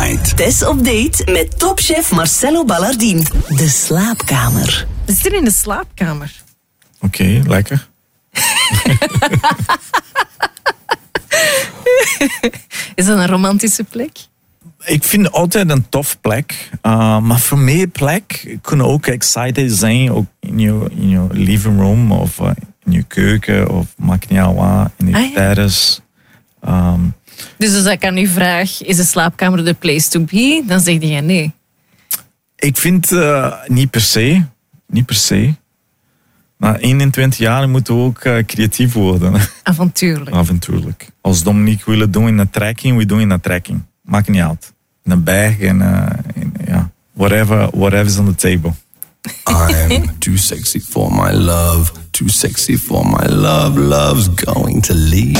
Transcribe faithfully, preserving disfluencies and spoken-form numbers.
Night. Tess op date met topchef Marcelo Ballardin. De slaapkamer. We zitten in de slaapkamer. Oké, okay, lekker. Is dat een romantische plek? Ik vind het altijd een tof plek. Uh, maar voor mij plek kunnen ook excited zijn. Ook in je, in je living room of uh, in je keuken of maakt niet uit waar. In je ah, ja. terrace. Um, dus als ik aan u vraag, is de slaapkamer de place to be? Dan zeg je nee. Ik vind uh, niet per se. Niet per se. Na eenentwintig jaar moeten we ook uh, creatief worden. Avontuurlijk. Avontuurlijk. Als Dominique willen doen in een trekking, we doen in een trekking. Maakt niet uit. In een berg en uh, in, yeah, whatever, whatever's on the table. I'm too sexy for my love. Too sexy for my love. Love's going to leave.